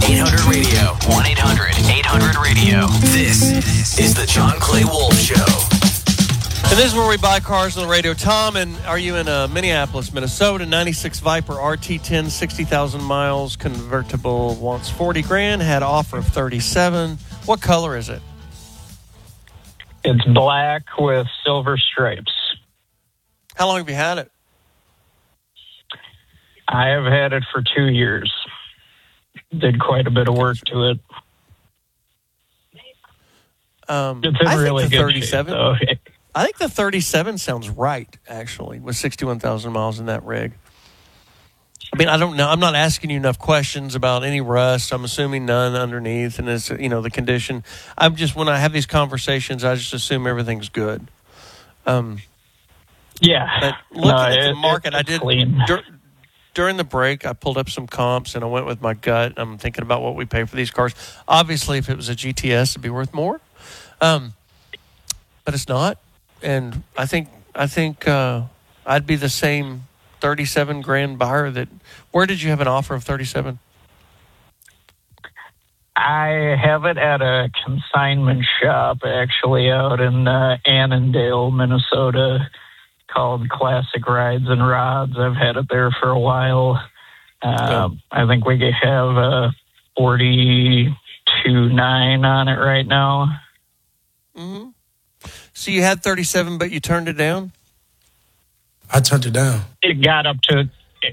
800-RADIO. 1-800-800-RADIO. This is the John Clay Wolf Show. And this is where we buy cars on the radio. Tom, and are you in Minneapolis, Minnesota? 96 Viper RT10, 60,000 miles, convertible, wants $40,000, had offer of $37,000. What color is it? It's black with silver stripes. How long have you had it? I have had it for 2 years. Did quite a bit of work to it. It's in really good 37. Shape, though. I think the 37 sounds right, actually, with 61,000 miles in that rig. I mean, I don't know. I'm not asking you enough questions about any rust. I'm assuming none underneath, and it's, the condition. I'm just, when I have these conversations, I just assume everything's good. Yeah. But looking at the market, I did clean. During the break, I pulled up some comps, and I went with my gut. I'm thinking about what we pay for these cars. Obviously, if it was a GTS, it'd be worth more. But it's not. And I think I'd be the same $37,000 buyer that. Where did you have an offer of $37,000? I have it at a consignment shop, actually, out in Annandale, Minnesota, called Classic Rides and Rods. I've had it there for a while. I think we have $42,900 on it right now. Mm-hmm. So you had 37, but you turned it down? I turned it down. It got up to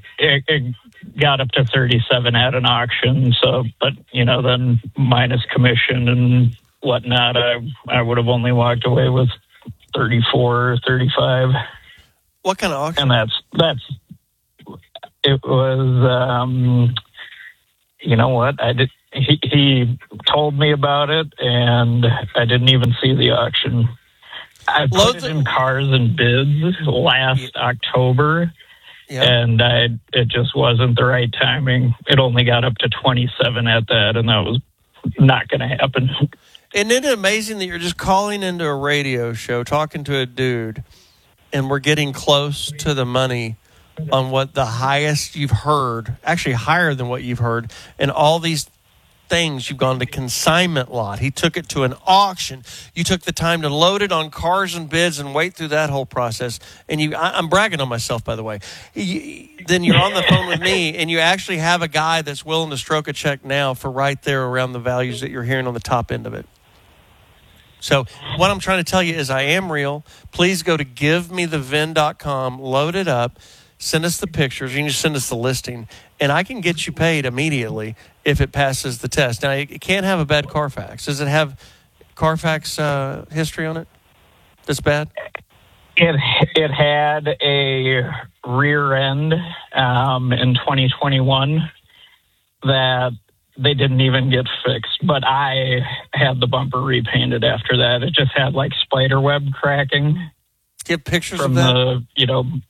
37 at an auction. So, but then minus commission and whatnot, I would have only walked away with 34 or 35. What kind of auction? And that's it was. You know what? I did. He told me about it, and I didn't even see the auction. I put it in Cars and Bids last October, and it just wasn't the right timing. It only got up to 27 at that, and that was not going to happen. Isn't it amazing that you're just calling into a radio show, talking to a dude, and we're getting close to the money on what the highest you've heard, actually higher than what you've heard, and all these things you've gone to consignment lot. He took it to an auction. You took the time to load it on Cars and Bids and wait through that whole process. And I'm bragging on myself, by the way. Then you're on the phone with me, and you actually have a guy that's willing to stroke a check now for right there around the values that you're hearing on the top end of it. So what I'm trying to tell you is I am real. Please go to givemethevin.com, load it up, send us the pictures. You can just send us the listing, and I can get you paid immediately if it passes the test. Now, it can't have a bad Carfax. Does it have Carfax history on it that's bad? It had a rear end in 2021 that they didn't even get fixed, but I had the bumper repainted after that. It just had like spider web cracking. Do you have pictures from of that?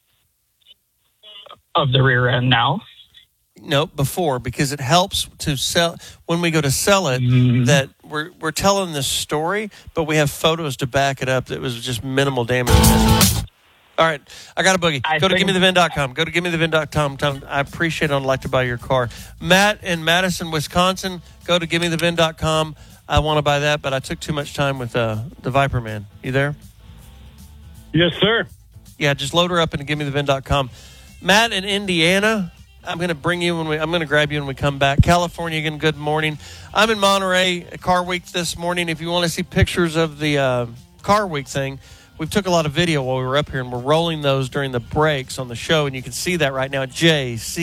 Of the rear end now? No, before, because it helps to sell when we go to sell it. That we're telling this story, but we have photos to back it up. That was just minimal damage. All right, I got a boogie. Go to givemethevin.com. Go to givemethevin.com. Tom, I appreciate it. I'd like to buy your car. Matt in Madison, Wisconsin. Go to givemethevin.com. I want to buy that, but I took too much time with the Viper Man. You there? Yes, sir. Yeah, just load her up into givemethevin.com. Matt in Indiana. I'm going to bring you I'm going to grab you when we come back. California, again, good morning. I'm in Monterey, Car Week this morning. If you want to see pictures of the Car Week thing, we took a lot of video while we were up here, and we're rolling those during the breaks on the show, and you can see that right now. JC